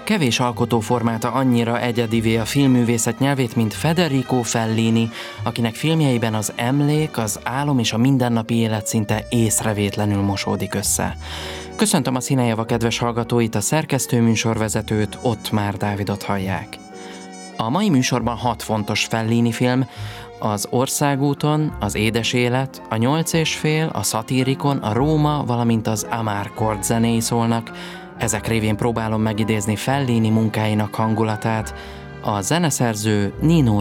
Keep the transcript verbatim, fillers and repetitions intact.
Kevés alkotó formálta annyira egyedivé a filmművészet nyelvét, mint Federico Fellini, akinek filmjeiben az emlék, az álom és a mindennapi élet szinte észrevétlenül mosódik össze. Köszöntöm a Színejava kedves hallgatóit, a szerkesztő műsorvezetőt, Ottmár Dávidot hallják. A mai műsorban hat fontos Fellini film, az Országúton, az Édes élet, a Nyolc és fél, a Szatírikon, a Róma, valamint az Amarcord zenéi szólnak. Ezek révén próbálom megidézni Fellini munkáinak hangulatát. A zeneszerző Nino